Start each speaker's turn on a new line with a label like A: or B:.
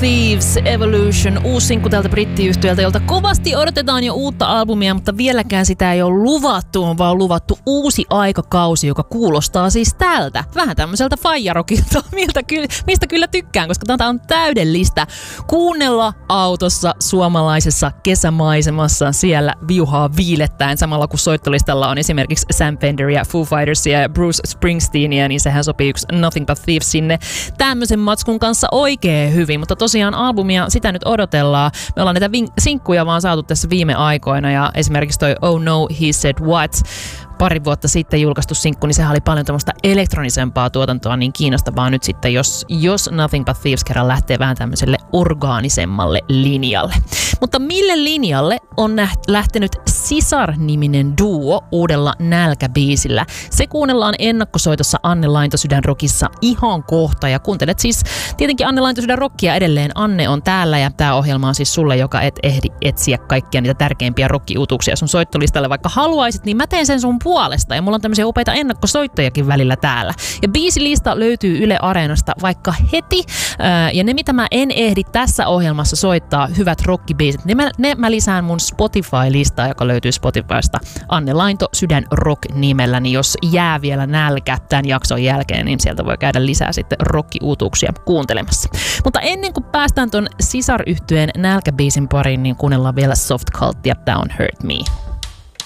A: Thieves Evolution, uusi sinkku tältä brittiyhtiöltä, jolta kovasti odotetaan jo uutta albumia, mutta vieläkään sitä ei ole luvattu, vaan on luvattu uusi aikakausi, joka kuulostaa siis tältä. Vähän tämmöiseltä faijarokilta, mistä kyllä tykkään, koska tätä on täydellistä kuunnella autossa suomalaisessa kesämaisemassa siellä viuhaa viilettäen, samalla kun soittolistalla on esimerkiksi Sam Fenderia, Foo Fightersia ja Bruce Springsteenia, niin sehän sopii yksi Nothing But Thieves sinne tämmöisen matskun kanssa oikein hyvin, mutta tosiaan albumia sitä nyt odotellaan. Me ollaan näitä sinkkuja vaan saatu tässä viime aikoina ja esimerkiksi toi Oh No, He Said What, pari vuotta sitten julkaistu sinkku, niin sehän oli paljon tämmöistä elektronisempaa tuotantoa, niin kiinnostavaa nyt sitten, jos Nothing But Thieves kerran lähtee vähän tämmöiselle orgaanisemmalle linjalle. Mutta mille linjalle on lähtenyt Sisar-niminen duo uudella nälkäbiisillä? Se kuunnellaan ennakkosoitossa Anne Laintosydän Rockissa ihan kohta, ja kuuntelet siis tietenkin Anne Laintosydän Rockia edelleen. Anne on täällä, ja tämä ohjelma on siis sulle, joka et ehdi etsiä kaikkia niitä tärkeimpiä rockiutuksia sun soittolistalle, vaikka haluaisit, niin mä teen sen sun puolesta, ja mulla on tämmöisiä upeita ennakkosoittojakin välillä täällä. Ja biisilista löytyy Yle Areenasta vaikka heti, ja ne mitä mä en ehdi tässä ohjelmassa soittaa, hyvät rockibiisit, ne mä lisään mun Spotify-listaan, joka löytyy Spotifysta Anne Laintosydän Rock nimellä, niin jos jää vielä nälkä tämän jakson jälkeen, niin sieltä voi käydä lisää sitten rockiutuksia kuuntelemassa. Mutta ennen kuin päästään ton Sisar-yhtyeen nälkäbiisin pariin, niin kuunnellaan vielä Soft Cultia, Down Hurt Me.